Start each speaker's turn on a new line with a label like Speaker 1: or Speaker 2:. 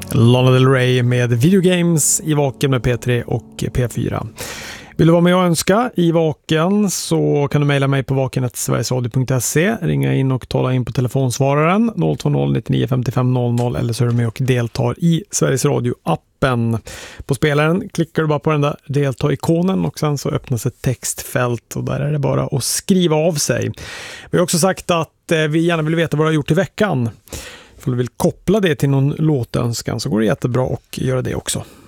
Speaker 1: Lana Del Rey med Video Games i Vaken med P3 och P4. Vill du vara med och önska i Vaken så kan du mejla mig på vaken@sverigesradio.se, ringa in och tala in på telefonsvararen 020 99 55 00 eller så är du med och deltar i Sveriges Radio-appen. På spelaren klickar du bara på den där delta-ikonen och sen så öppnas ett textfält och där är det bara att skriva av sig. Vi har också sagt att vi gärna vill veta vad du har gjort i veckan. Om du vill koppla det till någon låtönskan så går det jättebra att göra det också.